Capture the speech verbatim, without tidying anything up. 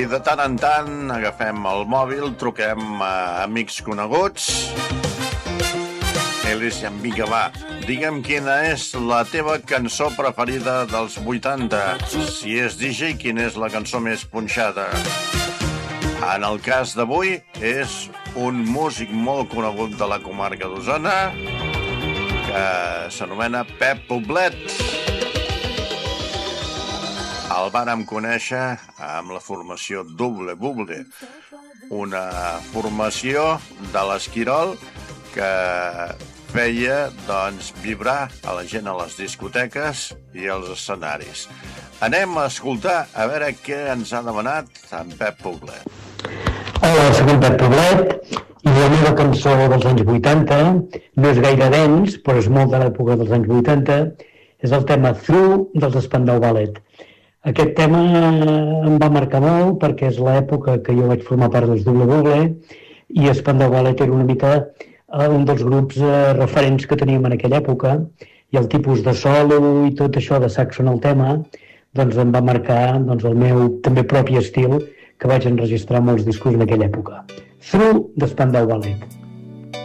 de tant en tant agafem el mòbil, truquem a amics coneguts i li diem, vinga, va, digue'm quina és la teva cançó preferida dels vuitanta. Si és D J, quina és la cançó més punxada? En el cas d'avui és un músic molt conegut de la comarca d'Osona que s'anomena Pep Poblet. El vàrem conèixer amb la formació Double Bubble, una formació de l'Esquirol que feia, doncs, vibrar a la gent a les discoteques i als escenaris. Anem a escoltar a veure què ens ha demanat en Pep Poblet. Hola, soc en Pep Poblet i la meva cançó dels anys vuitanta no és gaire dens, però és molt de l'època dels anys vuitanta, és el tema Through dels Spandau Ballet. Aquest tema em va marcar molt perquè és l'època que jo vaig formar part dels Double Bubble i Spandau Ballet era una mica un dels grups eh, referents que teníem en aquella època i el tipus de solo i tot això de saxo en el tema doncs em va marcar doncs, el meu també propi estil que vaig enregistrar molts discos en aquella època. Through de Spandau Ballet.